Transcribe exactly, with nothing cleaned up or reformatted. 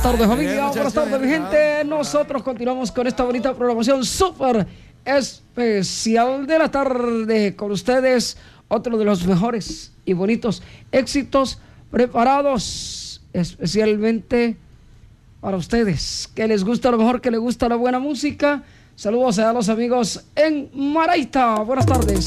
tardes, familia. Buenas tardes, mi gente. Nosotros continuamos con esta bonita programación súper especial de la tarde. Con ustedes, otro de los mejores y bonitos éxitos preparados especialmente para ustedes, que les gusta lo mejor, que les gusta la buena música. Saludos a los amigos en Maraita. Buenas tardes.